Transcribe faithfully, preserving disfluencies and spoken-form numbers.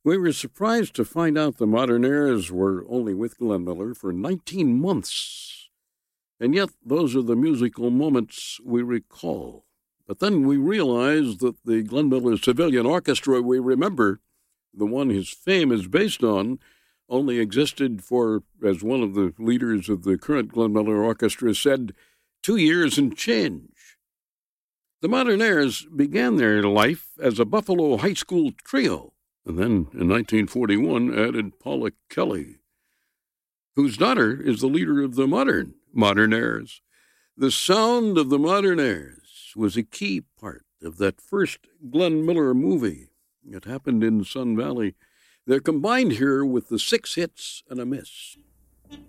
We were surprised to find out the Modernaires were only with Glenn Miller for nineteen months. And yet those are the musical moments we recall. But then we realized that the Glenn Miller Civilian Orchestra we remember, the one his fame is based on, only existed for, as one of the leaders of the current Glenn Miller Orchestra said, two years and change. The Modernaires began their life as a Buffalo high school trio, and then in nineteen forty-one added Paula Kelly, whose daughter is the leader of the modern Modernaires. The sound of the Modernaires was a key part of that first Glenn Miller movie. It happened in Sun Valley. They're combined here with the Six Hits and a Miss.